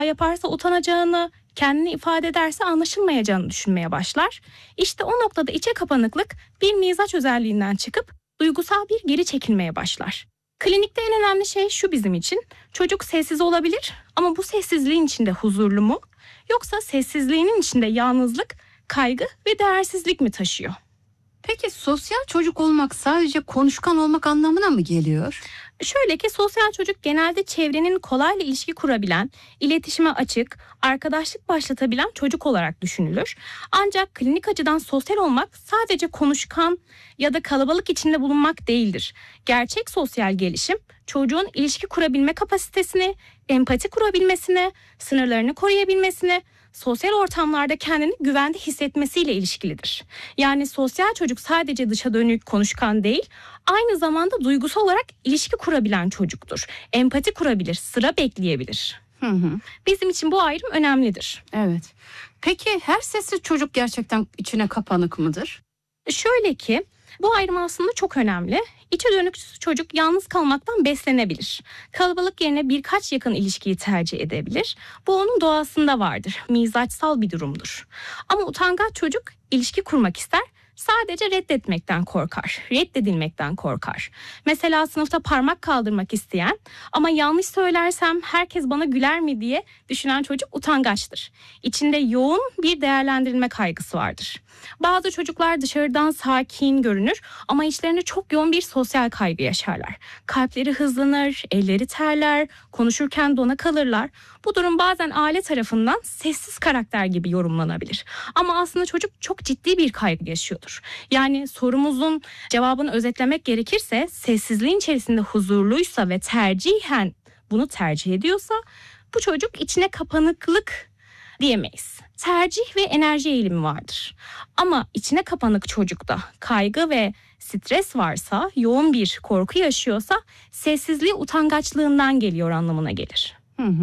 yaparsa utanacağını, kendini ifade ederse anlaşılmayacağını düşünmeye başlar. İşte o noktada içe kapanıklık bir mizaç özelliğinden çıkıp duygusal bir geri çekilmeye başlar. Klinikte en önemli şey şu bizim için: çocuk sessiz olabilir ama bu sessizliğin içinde huzurlu mu? Yoksa sessizliğinin içinde yalnızlık, kaygı ve değersizlik mi taşıyor? Peki sosyal çocuk olmak sadece konuşkan olmak anlamına mı geliyor? Şöyle ki, sosyal çocuk genelde çevrenin kolayla ilişki kurabilen, iletişime açık, arkadaşlık başlatabilen çocuk olarak düşünülür. Ancak klinik açıdan sosyal olmak sadece konuşkan ya da kalabalık içinde bulunmak değildir. Gerçek sosyal gelişim çocuğun ilişki kurabilme kapasitesini, empati kurabilmesine, sınırlarını koruyabilmesine, sosyal ortamlarda kendini güvende hissetmesiyle ilişkilidir. Yani sosyal çocuk sadece dışa dönük, konuşkan değil, aynı zamanda duygusal olarak ilişki kurabilen çocuktur. Empati kurabilir, sıra bekleyebilir. Bizim için bu ayrım önemlidir. Evet. Peki her sessiz çocuk gerçekten içine kapanık mıdır? Şöyle ki, bu ayrım aslında çok önemli. İçe dönük çocuk yalnız kalmaktan beslenebilir. Kalabalık yerine birkaç yakın ilişkiyi tercih edebilir. Bu onun doğasında vardır. Mizaçsal bir durumdur. Ama utangaç çocuk ilişki kurmak ister. Sadece reddetmekten korkar, reddedilmekten korkar. Mesela sınıfta parmak kaldırmak isteyen ama yanlış söylersem herkes bana güler mi diye düşünen çocuk utangaçtır. İçinde yoğun bir değerlendirilme kaygısı vardır. Bazı çocuklar dışarıdan sakin görünür ama içlerinde çok yoğun bir sosyal kaygı yaşarlar. Kalpleri hızlanır, elleri terler, konuşurken dona kalırlar. Bu durum bazen aile tarafından sessiz karakter gibi yorumlanabilir. Ama aslında çocuk çok ciddi bir kaygı yaşıyordur. Yani sorumuzun cevabını özetlemek gerekirse, sessizliğin içerisinde huzurluysa ve tercihen bunu tercih ediyorsa, bu çocuk içine kapanıklık diyemeyiz. Tercih ve enerji eğilimi vardır. Ama içine kapanık çocukta kaygı ve stres varsa, yoğun bir korku yaşıyorsa, sessizliği utangaçlığından geliyor anlamına gelir.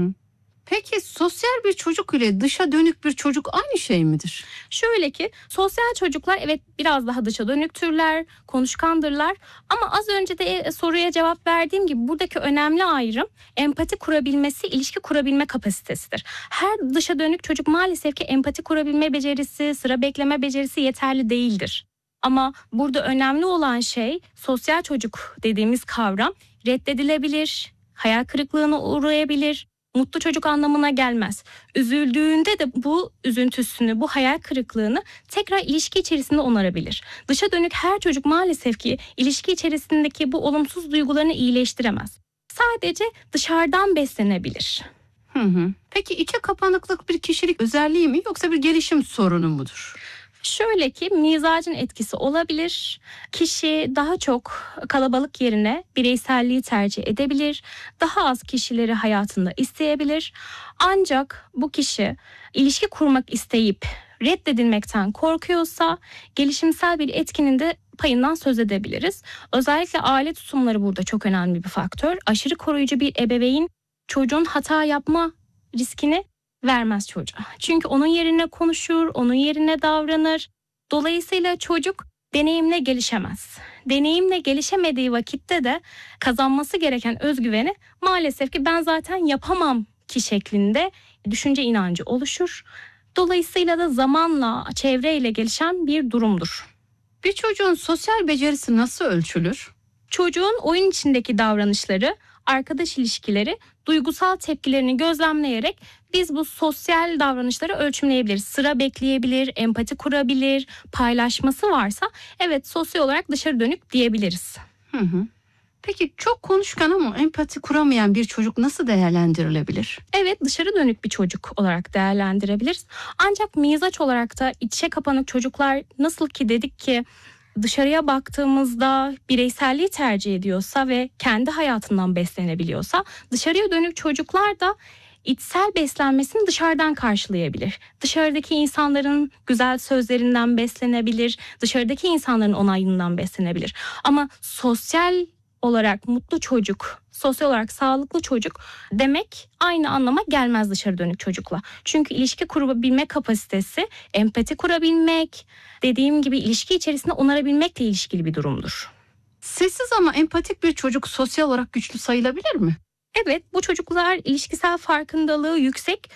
Peki sosyal bir çocuk ile dışa dönük bir çocuk aynı şey midir? Şöyle ki, sosyal çocuklar evet biraz daha dışa dönüktürler, konuşkandırlar. Ama az önce de soruya cevap verdiğim gibi buradaki önemli ayrım empati kurabilmesi, ilişki kurabilme kapasitesidir. Her dışa dönük çocuk maalesef ki empati kurabilme becerisi, sıra bekleme becerisi yeterli değildir. Ama burada önemli olan şey, sosyal çocuk dediğimiz kavram reddedilebilir, hayal kırıklığına uğrayabilir. Mutlu çocuk anlamına gelmez. Üzüldüğünde de bu üzüntüsünü, bu hayal kırıklığını tekrar ilişki içerisinde onarabilir. Dışa dönük her çocuk maalesef ki ilişki içerisindeki bu olumsuz duygularını iyileştiremez. Sadece dışarıdan beslenebilir. Peki içe kapanıklık bir kişilik özelliği mi yoksa bir gelişim sorunu mudur? Şöyle ki, mizacın etkisi olabilir. Kişi daha çok kalabalık yerine bireyselliği tercih edebilir. Daha az kişileri hayatında isteyebilir. Ancak bu kişi ilişki kurmak isteyip reddedilmekten korkuyorsa, gelişimsel bir etkinin de payından söz edebiliriz. Özellikle aile tutumları burada çok önemli bir faktör. Aşırı koruyucu bir ebeveyn çocuğun hata yapma riskini vermez çocuğa. Çünkü onun yerine konuşur, onun yerine davranır. Dolayısıyla çocuk deneyimle gelişemez. Deneyimle gelişemediği vakitte de kazanması gereken özgüveni maalesef ki ben zaten yapamam ki şeklinde düşünce inancı oluşur. Dolayısıyla da zamanla, çevreyle gelişen bir durumdur. Bir çocuğun sosyal becerisi nasıl ölçülür? Çocuğun oyun içindeki davranışları, arkadaş ilişkileri, duygusal tepkilerini gözlemleyerek biz bu sosyal davranışları ölçümleyebiliriz. Sıra bekleyebilir, empati kurabilir, paylaşması varsa evet sosyal olarak dışarı dönük diyebiliriz. Peki çok konuşkan ama empati kuramayan bir çocuk nasıl değerlendirilebilir? Evet, dışarı dönük bir çocuk olarak değerlendirebiliriz. Ancak mizaç olarak da içe kapanık çocuklar, nasıl ki dedik ki dışarıya baktığımızda bireyselliği tercih ediyorsa ve kendi hayatından beslenebiliyorsa, dışarıya dönük çocuklar da içsel beslenmesini dışarıdan karşılayabilir. Dışarıdaki insanların güzel sözlerinden beslenebilir, dışarıdaki insanların onayından beslenebilir. Ama sosyal olarak mutlu çocuk, sosyal olarak sağlıklı çocuk demek aynı anlama gelmez dışarı dönük çocukla. Çünkü ilişki kurabilme kapasitesi, empati kurabilmek, dediğim gibi ilişki içerisinde onarabilmekle ilişkili bir durumdur. Sessiz ama empatik bir çocuk sosyal olarak güçlü sayılabilir mi? Evet, bu çocuklar ilişkisel farkındalığı yüksek,